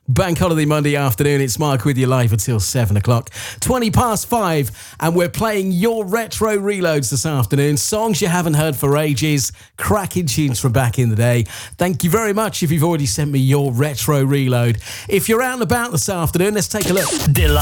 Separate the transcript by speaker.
Speaker 1: Bank Holiday Monday afternoon, it's Mark with you live until 7 o'clock. 20 past 5, and we're playing your retro reloads this afternoon. Songs you haven't heard for ages, cracking tunes from back in the day. Thank you very much if you've already sent me your retro reload. If you're out and about this afternoon, let's take a look.